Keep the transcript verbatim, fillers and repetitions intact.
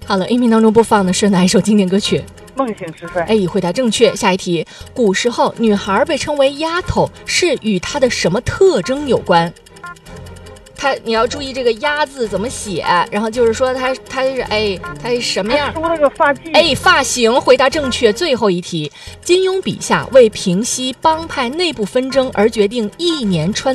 好了，音频当中播放的是哪一首经典歌曲？ 梦醒时分。 哎，回答正确。下一题，古时候女孩被称为丫头，是与她的什么特征有关？她，你要注意这个“丫”字怎么写，然后就是说她，她是哎，她是什么样？ 梳那个发髻。 哎，发型。回答正确。最后一题，金庸笔下为平息帮派内部纷争而决定一年穿